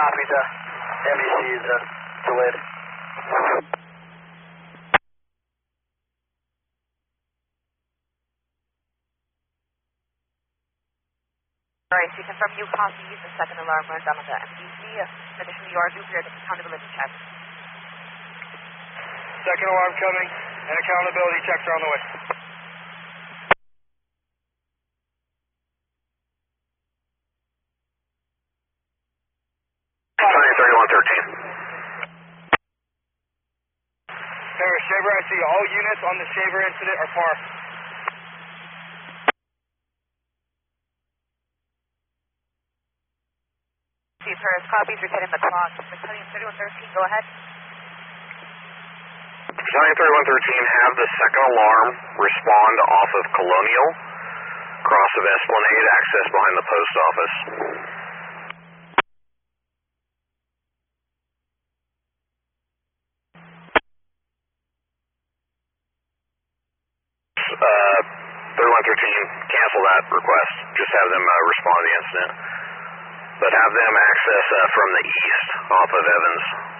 Copy, the NBC is delayed. Alright, so you confirm you copies the second alarm runs down on the MDC. Additionally, you are due for your accountability check. Second alarm coming, and accountability checks are on the way. Shaver, I see all units on the Shaver incident are par. Chief Harris, copies, you're hitting the clock. Battalion 3113, go ahead. Battalion 3113, have the second alarm respond off of Colonial, cross of Esplanade, access behind the post office. Cancel that request. Just have them respond to the incident. But have them access from the east off of Evans.